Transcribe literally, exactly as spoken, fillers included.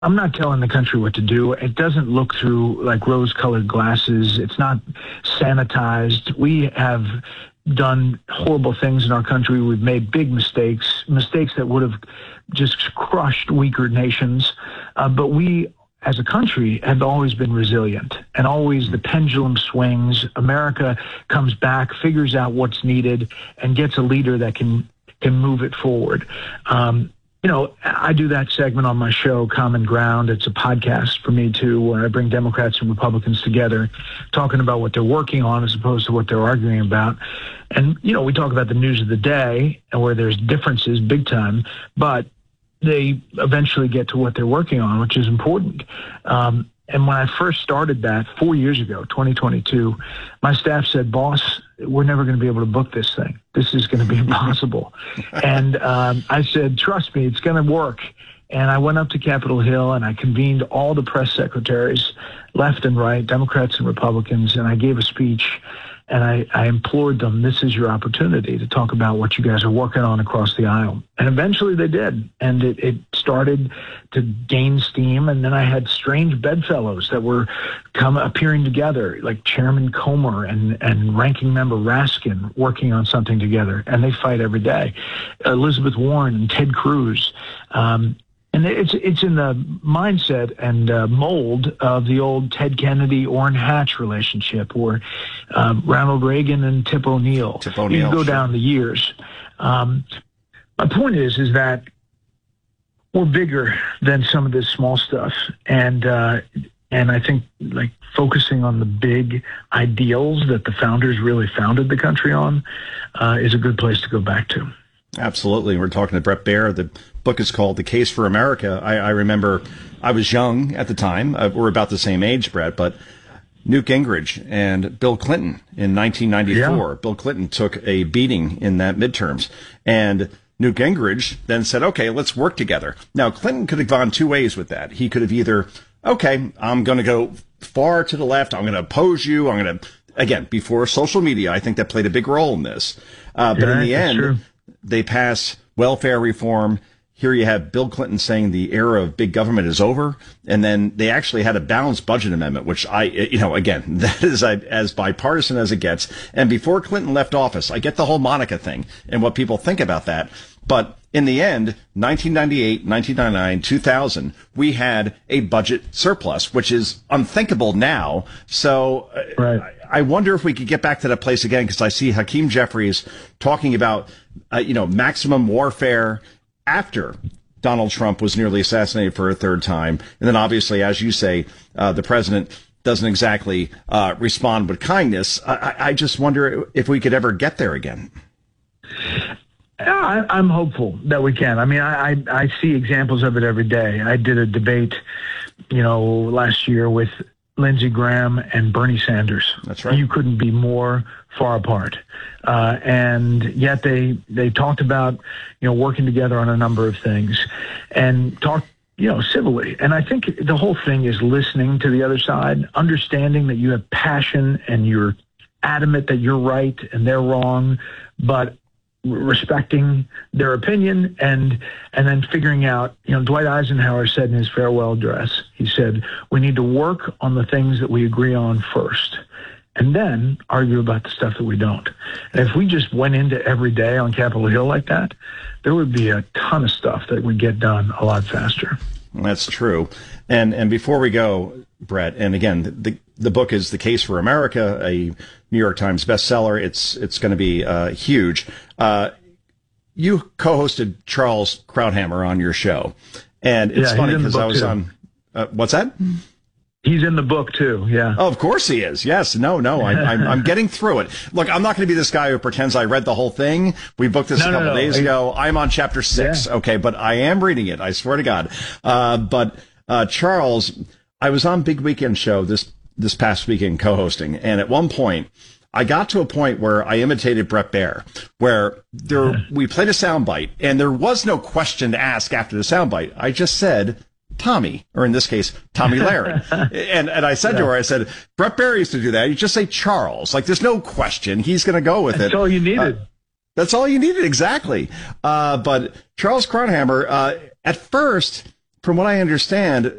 I'm not telling the country what to do. It doesn't look through like rose-colored glasses. It's not sanitized. We have done horrible things in our country. We've made big mistakes, mistakes that would have just crushed weaker nations. Uh, but we, as a country, have always been resilient, and always the pendulum swings. America comes back, figures out what's needed, and gets a leader that can can move it forward. Um, You know, I do that segment on my show, Common Ground. It's a podcast for me, too, where I bring Democrats and Republicans together, talking about what they're working on as opposed to what they're arguing about. And, you know, we talk about the news of the day and where there's differences big time, but they eventually get to what they're working on, which is important. Um, and when I first started that four years ago, twenty twenty-two, my staff said, boss, we're never going to be able to book this thing. This is going to be impossible. And um, I said, trust me, it's going to work. And I went up to Capitol Hill and I convened all the press secretaries, left and right, Democrats and Republicans, and I gave a speech. And I, I implored them, this is your opportunity to talk about what you guys are working on across the aisle. And eventually they did. And it, it started to gain steam. And then I had strange bedfellows that were come appearing together, like Chairman Comer and, and Ranking Member Raskin working on something together. And they fight every day. Elizabeth Warren and Ted Cruz. Um, And it's it's in the mindset and uh, mold of the old Ted Kennedy, Orrin Hatch relationship, or um, Ronald Reagan and Tip O'Neill. Tip O'Neill. You can go sure. down the years. Um, my point is, is that we're bigger than some of this small stuff, and uh, and I think like focusing on the big ideals that the founders really founded the country on uh, is a good place to go back to. Absolutely. We're talking to Bret Baier. The book is called The Case for America. I, I remember I was young at the time. Uh, we're about the same age, Bret, but Newt Gingrich and Bill Clinton in nineteen ninety-four. Yeah. Bill Clinton took a beating in that midterms, and Newt Gingrich then said, okay, let's work together. Now, Clinton could have gone two ways with that. He could have either, okay, I'm going to go far to the left. I'm going to oppose you. I'm going to, again, before social media, I think that played a big role in this. Uh, but yeah, in the end, true. They pass welfare reform. Here you have Bill Clinton saying the era of big government is over. And then they actually had a balanced budget amendment, which I, you know, again, that is as bipartisan as it gets. And before Clinton left office, I get the whole Monica thing and what people think about that. But in the end, nineteen ninety-eight, nineteen ninety-nine, two thousand, we had a budget surplus, which is unthinkable now. So right. I, I wonder if we could get back to that place again, because I see Hakeem Jeffries talking about, uh, you know, maximum warfare after Donald Trump was nearly assassinated for a third time. And then obviously, as you say, uh, the president doesn't exactly uh, respond with kindness. I, I just wonder if we could ever get there again. I, I'm hopeful that we can. I mean, I, I, I see examples of it every day. I did a debate, you know, last year with Lindsey Graham and Bernie Sanders. That's right. You couldn't be more far apart. Uh, and yet they, they talked about, you know, working together on a number of things and talked, you know, civilly. And I think the whole thing is listening to the other side, understanding that you have passion and you're adamant that you're right and they're wrong, but respecting their opinion and and then figuring out, you know, Dwight Eisenhower said in his farewell address, he said, we need to work on the things that we agree on first and then argue about the stuff that we don't. And if we just went into every day on Capitol Hill like that, there would be a ton of stuff that would get done a lot faster. That's true. And and before we go, Bret, and again, the the book is The Case for America, a New York Times bestseller. It's it's going to be uh, huge. Uh, you co-hosted Charles Krauthammer on your show, and it's yeah, funny because I was too. on. Uh, what's that? He's in the book too. Yeah. Oh, of course he is. Yes. No. No. I, I'm I'm getting through it. Look, I'm not going to be this guy who pretends I read the whole thing. We booked this no, a couple no, no. days ago. I'm on chapter six. Yeah. Okay, but I am reading it. I swear to God. Uh, but uh, Charles, I was on Big Weekend Show this this past weekend co-hosting, and at one point, I got to a point where I imitated Bret Baier, where there we played a soundbite, and there was no question to ask after the soundbite. I just said, Tommy, or in this case, Tommy Lahren. and and I said yeah. to her, I said, Bret Baier used to do that. You just say Charles. Like, there's no question. He's going to go with That's it. That's all you needed. Uh, that's all you needed, exactly. Uh, but Charles Krauthammer, uh, at first, from what I understand,